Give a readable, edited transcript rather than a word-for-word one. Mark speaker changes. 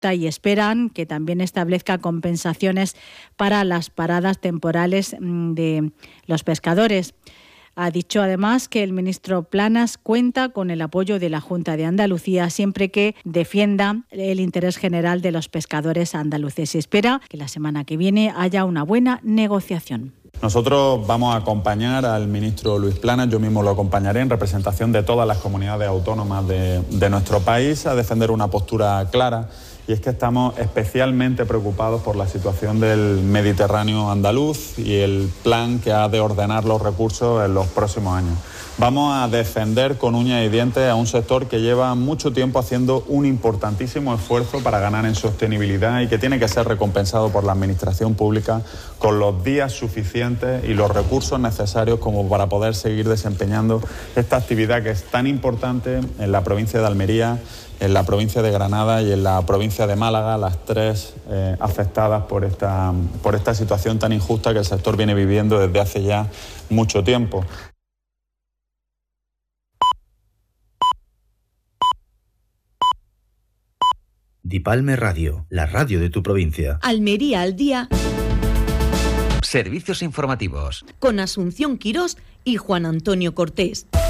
Speaker 1: y esperan que también establezca compensaciones para las paradas temporales de los pescadores. Ha dicho además que el ministro Planas cuenta con el apoyo de la Junta de Andalucía siempre que defienda el interés general de los pescadores andaluces y espera que la semana que viene haya una buena negociación.
Speaker 2: Nosotros vamos a acompañar al ministro Luis Planas, yo mismo lo acompañaré en representación de todas las comunidades autónomas de nuestro país a defender una postura clara. Y es que estamos especialmente preocupados por la situación del Mediterráneo andaluz y el plan que ha de ordenar los recursos en los próximos años. Vamos a defender con uñas y dientes a un sector que lleva mucho tiempo haciendo un importantísimo esfuerzo para ganar en sostenibilidad y que tiene que ser recompensado por la administración pública con los días suficientes y los recursos necesarios como para poder seguir desempeñando esta actividad que es tan importante en la provincia de Almería, en la provincia de Granada y en la provincia de Málaga, las tres afectadas por esta situación tan injusta que el sector viene viviendo desde hace ya mucho tiempo.
Speaker 3: Dipalme Radio, la radio de tu provincia.
Speaker 4: Almería al día.
Speaker 5: Servicios informativos.
Speaker 4: Con Asunción Quirós y Juan Antonio Cortés.